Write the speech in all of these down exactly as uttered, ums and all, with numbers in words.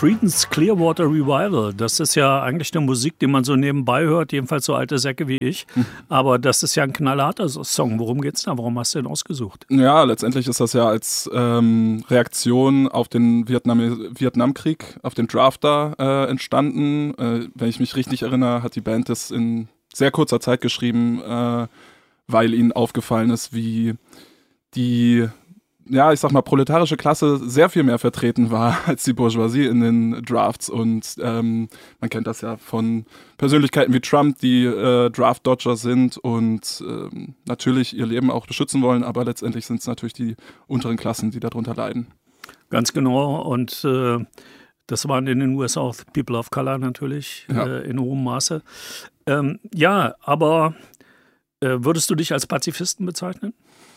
Creedence Clearwater Revival, das ist ja eigentlich eine Musik, die man so nebenbei hört, jedenfalls so alte Säcke wie ich. Hm. Aber das ist ja ein knallharter Song. Worum geht's da? Warum hast du den ausgesucht? Ja, letztendlich ist das ja als ähm, Reaktion auf den Vietnam Vietnamkrieg, auf den Draft da äh, entstanden. Äh, wenn ich mich richtig erinnere, hat die Band das in sehr kurzer Zeit geschrieben, äh, weil ihnen aufgefallen ist, wie die... ja, ich sag mal, proletarische Klasse sehr viel mehr vertreten war als die Bourgeoisie in den Drafts. Und ähm, man kennt das ja von Persönlichkeiten wie Trump, die äh, Draft-Dodger sind und ähm, natürlich ihr Leben auch beschützen wollen, aber letztendlich sind es natürlich die unteren Klassen, die darunter leiden. Ganz genau. Und äh, das waren in den U S A auch People of Color natürlich ja. äh, in hohem Maße. Ähm, ja, aber äh, würdest du dich als Pazifisten bezeichnen?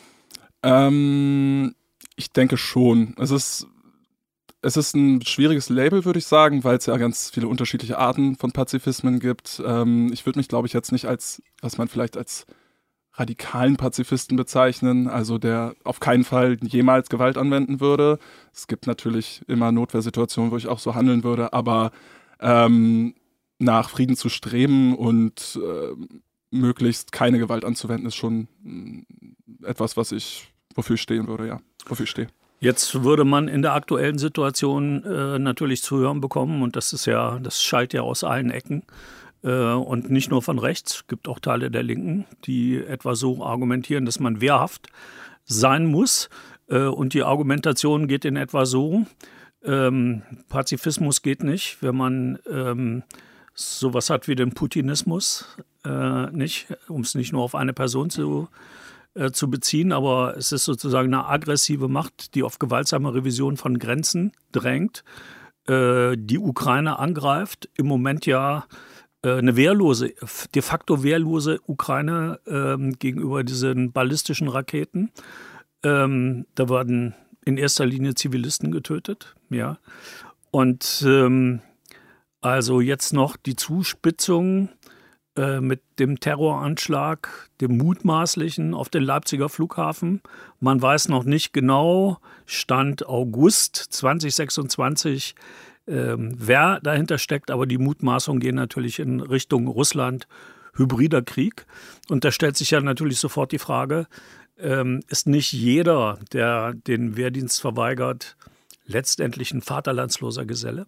Ähm, ich denke schon. Es ist, es ist ein schwieriges Label, würde ich sagen, weil es ja ganz viele unterschiedliche Arten von Pazifismen gibt. Ähm, ich würde mich, glaube ich, jetzt nicht als, was man vielleicht als radikalen Pazifisten bezeichnen, also der auf keinen Fall jemals Gewalt anwenden würde. Es gibt natürlich immer Notwehrsituationen, wo ich auch so handeln würde, aber ähm, nach Frieden zu streben und äh, möglichst keine Gewalt anzuwenden, ist schon etwas, was ich, wofür ich stehen würde, ja, wofür ich stehe. Jetzt würde man in der aktuellen Situation äh, natürlich zu hören bekommen, und das ist ja, das schallt ja aus allen Ecken äh, und nicht nur von rechts, es gibt auch Teile der Linken, die etwa so argumentieren, dass man wehrhaft sein muss, äh, und die Argumentation geht in etwa so, ähm, Pazifismus geht nicht, wenn man ähm, sowas hat wie den Putinismus, äh, nicht, um es nicht nur auf eine Person zu, äh, zu beziehen, aber es ist sozusagen eine aggressive Macht, die auf gewaltsame Revision von Grenzen drängt, äh, die Ukraine angreift, im Moment ja äh, eine wehrlose, de facto wehrlose Ukraine äh, gegenüber diesen ballistischen Raketen. Ähm, da werden in erster Linie Zivilisten getötet, ja, und ähm, also jetzt noch die Zuspitzung äh, mit dem Terroranschlag, dem mutmaßlichen auf den Leipziger Flughafen. Man weiß noch nicht genau, Stand August zwanzig sechsundzwanzig, äh, wer dahinter steckt, aber die Mutmaßungen gehen natürlich in Richtung Russland, hybrider Krieg. Und da stellt sich ja natürlich sofort die Frage, äh, ist nicht jeder, der den Wehrdienst verweigert, letztendlich ein vaterlandsloser Geselle?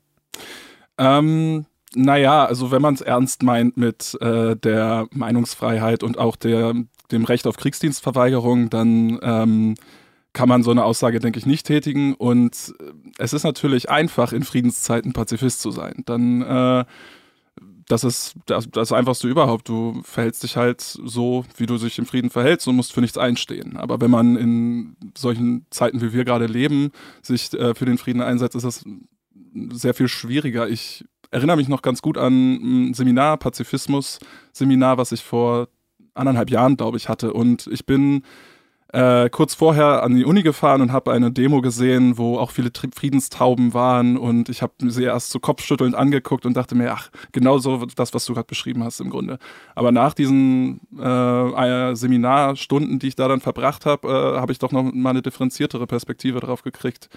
Ähm, naja, also wenn man es ernst meint mit äh, der Meinungsfreiheit und auch der, dem Recht auf Kriegsdienstverweigerung, dann ähm, kann man so eine Aussage, denke ich, nicht tätigen. Und es ist natürlich einfach, in Friedenszeiten Pazifist zu sein. Dann, äh, das ist das, das Einfachste überhaupt. Du verhältst dich halt so, wie du dich im Frieden verhältst und musst für nichts einstehen. Aber wenn man in solchen Zeiten, wie wir gerade leben, sich äh, für den Frieden einsetzt, ist das sehr viel schwieriger. Ich erinnere mich noch ganz gut an ein Seminar, Pazifismus-Seminar, was ich vor anderthalb Jahren, glaube ich, hatte. Und ich bin äh, kurz vorher an die Uni gefahren und habe eine Demo gesehen, wo auch viele Friedenstauben waren. Und ich habe sie erst so kopfschüttelnd angeguckt und dachte mir, ach, genau so das, was du gerade beschrieben hast im Grunde. Aber nach diesen äh, Seminarstunden, die ich da dann verbracht habe, äh, habe ich doch noch mal eine differenziertere Perspektive drauf gekriegt.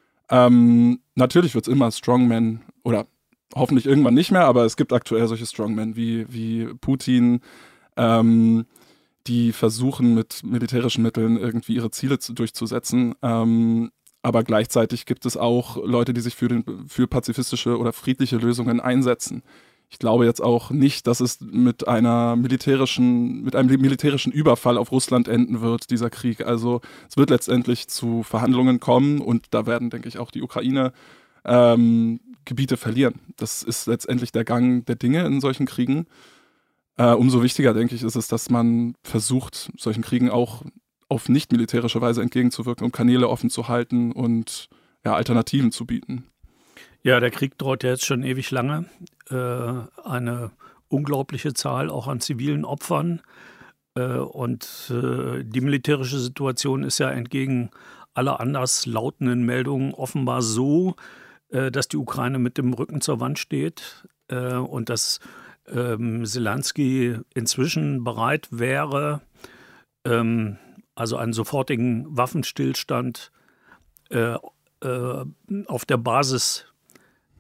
Ähm, natürlich wird es immer Strongmen oder hoffentlich irgendwann nicht mehr, aber es gibt aktuell solche Strongmen wie, wie Putin, ähm, die versuchen mit militärischen Mitteln irgendwie ihre Ziele zu, durchzusetzen. Ähm, aber gleichzeitig gibt es auch Leute, die sich für, den, für pazifistische oder friedliche Lösungen einsetzen. Ich glaube jetzt auch nicht, dass es mit einer militärischen, mit einem militärischen Überfall auf Russland enden wird, dieser Krieg. Also es wird letztendlich zu Verhandlungen kommen und da werden, denke ich, auch die Ukraine ähm, Gebiete verlieren. Das ist letztendlich der Gang der Dinge in solchen Kriegen. Äh, umso wichtiger, denke ich, ist es, dass man versucht, solchen Kriegen auch auf nicht militärische Weise entgegenzuwirken, um Kanäle offen zu halten und ja, Alternativen zu bieten. Ja, der Krieg dauert ja jetzt schon ewig lange. Äh, eine unglaubliche Zahl auch an zivilen Opfern. Äh, und äh, die militärische Situation ist ja entgegen aller anders lautenden Meldungen offenbar so, äh, dass die Ukraine mit dem Rücken zur Wand steht äh, und dass ähm, Zelensky inzwischen bereit wäre, ähm, also einen sofortigen Waffenstillstand äh, äh, auf der Basis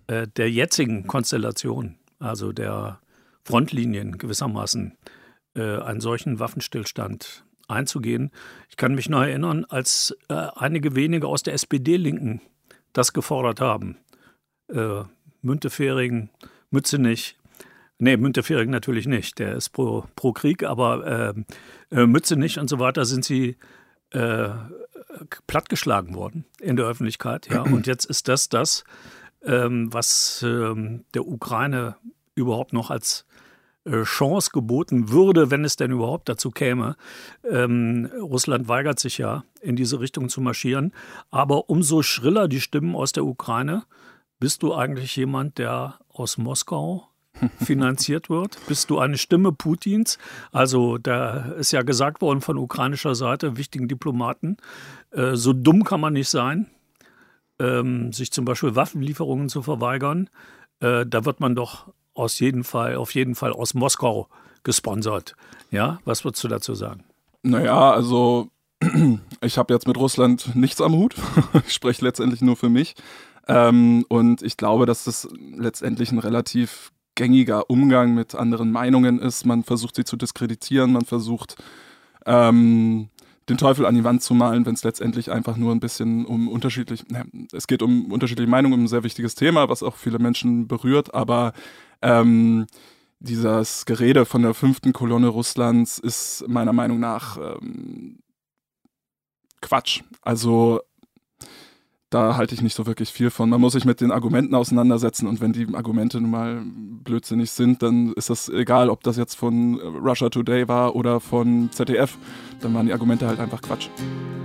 äh, der jetzigen Konstellation, also der Frontlinien gewissermaßen, äh, einen solchen Waffenstillstand einzugehen. Ich kann mich noch erinnern, als äh, einige wenige aus der S P D-Linken das gefordert haben. Äh, Müntefering, Mützenich, nee, Müntefering natürlich nicht, der ist pro, pro Krieg, aber äh, äh, Mützenich und so weiter sind sie äh, plattgeschlagen worden in der Öffentlichkeit. Ja. Und jetzt ist das das, ähm, was ähm, der Ukraine überhaupt noch als Chance geboten würde, wenn es denn überhaupt dazu käme. Ähm, Russland weigert sich ja, in diese Richtung zu marschieren. Aber umso schriller die Stimmen aus der Ukraine. Bist du eigentlich jemand, der aus Moskau finanziert wird? Bist du eine Stimme Putins? Also da ist ja gesagt worden von ukrainischer Seite, wichtigen Diplomaten, äh, so dumm kann man nicht sein, ähm, sich zum Beispiel Waffenlieferungen zu verweigern. Äh, da wird man doch aus jeden Fall, auf jeden Fall aus Moskau gesponsert. Ja, was würdest du dazu sagen? Naja, also ich habe jetzt mit Russland nichts am Hut. Ich spreche letztendlich nur für mich. Ähm, und ich glaube, dass das letztendlich ein relativ gängiger Umgang mit anderen Meinungen ist. Man versucht, sie zu diskreditieren, man versucht, ähm, den Teufel an die Wand zu malen, wenn es letztendlich einfach nur ein bisschen um unterschiedlich, ne, es geht um unterschiedliche Meinungen, um ein sehr wichtiges Thema, was auch viele Menschen berührt, aber ähm, dieses Gerede von der fünften Kolonne Russlands ist meiner Meinung nach ähm, Quatsch. Also da halte ich nicht so wirklich viel von. Man muss sich mit den Argumenten auseinandersetzen und wenn die Argumente nun mal blödsinnig sind, dann ist das egal, ob das jetzt von Russia Today war oder von Z D F. Dann waren die Argumente halt einfach Quatsch.